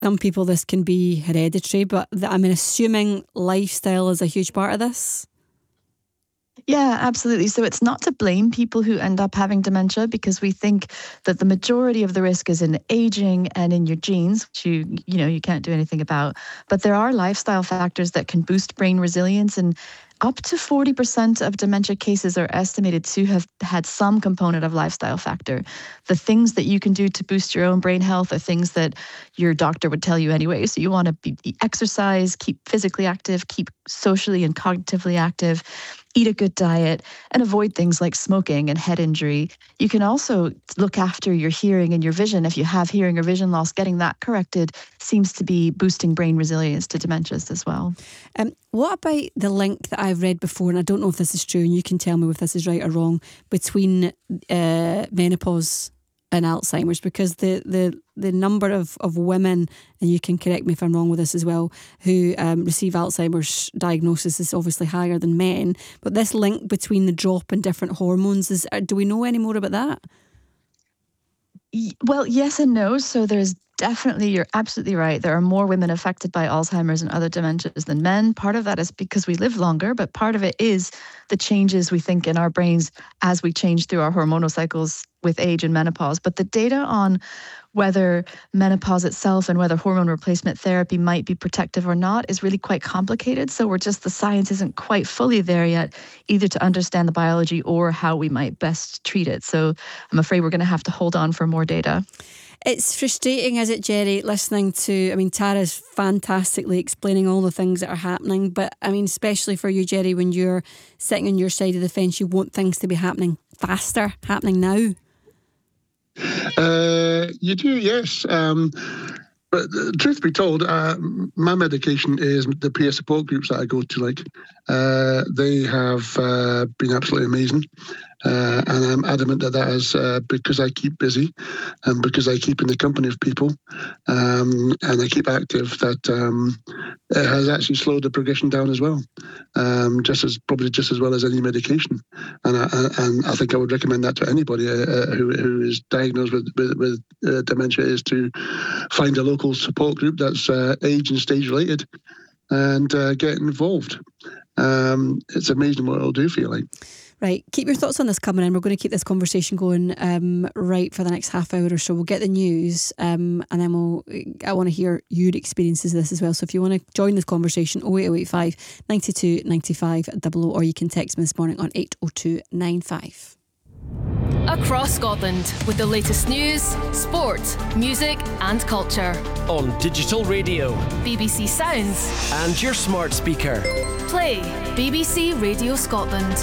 some people this can be hereditary, but I'm assuming lifestyle is a huge part of this. Yeah, absolutely. So it's not to blame people who end up having dementia, because we think that the majority of the risk is in aging and in your genes, which you can't do anything about. But there are lifestyle factors that can boost brain resilience, and up to 40% of dementia cases are estimated to have had some component of lifestyle factor. The things that you can do to boost your own brain health are things that your doctor would tell you anyway. So you want to exercise, keep physically active, keep socially and cognitively active, eat a good diet, and avoid things like smoking and head injury. You can also look after your hearing and your vision. If you have hearing or vision loss, getting that corrected seems to be boosting brain resilience to dementias as well. What about the link that I've read before, and I don't know if this is true, and you can tell me if this is right or wrong, between menopause and Alzheimer's? Because the number of women, and you can correct me if I'm wrong with this as well, who receive Alzheimer's diagnosis is obviously higher than men. But this link between the drop in different hormones, do we know any more about that? Well, yes and no. So there's definitely, you're absolutely right. There are more women affected by Alzheimer's and other dementias than men. Part of that is because we live longer, but part of it is the changes we think in our brains as we change through our hormonal cycles with age and menopause. But the data on whether menopause itself and whether hormone replacement therapy might be protective or not is really quite complicated. So the science isn't quite fully there yet, either to understand the biology or how we might best treat it. So I'm afraid we're going to have to hold on for more data. It's frustrating, is it, Jerry, listening to, Tara's fantastically explaining all the things that are happening, but especially for you, Jerry, when you're sitting on your side of the fence, you want things to be happening faster, happening now. You do, yes. But truth be told, my medication is the peer support groups that I go to. They have been absolutely amazing. And I'm adamant that is because I keep busy and because I keep in the company of people and I keep active, that it has actually slowed the progression down as well, just as well as any medication. And I think I would recommend that to anybody who is diagnosed with dementia, is to find a local support group that's age and stage related and get involved. It's amazing what it'll do for you. Right, keep your thoughts on this coming in. We're going to keep this conversation going right for the next half hour or so. We'll get the news and then I want to hear your experiences of this as well. So if you want to join this conversation, 08085 92 95 00, or you can text me this morning on 80295. Across Scotland with the latest news, sport, music and culture. On digital radio, BBC Sounds and your smart speaker. Play BBC Radio Scotland.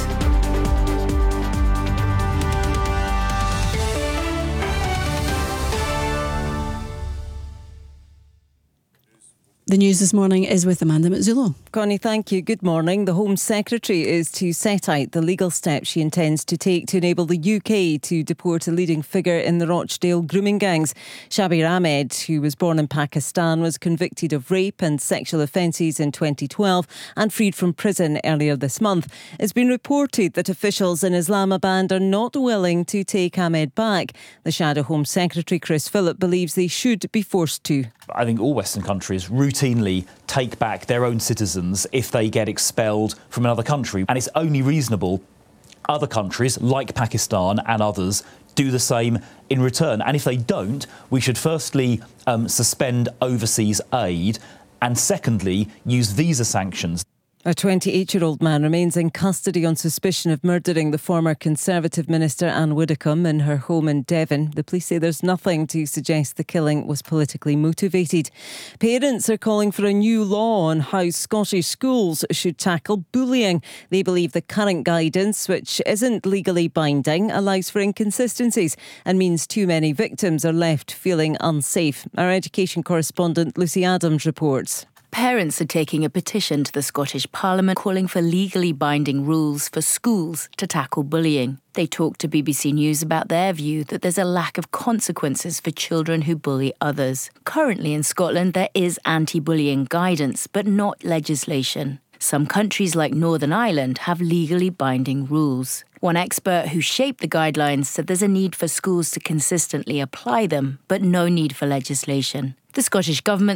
The news this morning is with Amanda Mazzullo. Connie, thank you. Good morning. The Home Secretary is to set out the legal steps she intends to take to enable the UK to deport a leading figure in the Rochdale grooming gangs. Shabir Ahmed, who was born in Pakistan, was convicted of rape and sexual offences in 2012 and freed from prison earlier this month. It's been reported that officials in Islamabad are not willing to take Ahmed back. The Shadow Home Secretary, Chris Philip, believes they should be forced to. I think all Western countries routinely take back their own citizens if they get expelled from another country. And it's only reasonable other countries, like Pakistan and others, do the same in return. And if they don't, we should firstly suspend overseas aid and secondly, use visa sanctions. A 28-year-old man remains in custody on suspicion of murdering the former Conservative Minister Anne Widdecombe in her home in Devon. The police say there's nothing to suggest the killing was politically motivated. Parents are calling for a new law on how Scottish schools should tackle bullying. They believe the current guidance, which isn't legally binding, allows for inconsistencies and means too many victims are left feeling unsafe. Our education correspondent Lucy Adams reports. Parents are taking a petition to the Scottish Parliament calling for legally binding rules for schools to tackle bullying. They talked to BBC News about their view that there's a lack of consequences for children who bully others. Currently in Scotland, there is anti-bullying guidance, but not legislation. Some countries like Northern Ireland have legally binding rules. One expert who shaped the guidelines said there's a need for schools to consistently apply them, but no need for legislation. The Scottish Government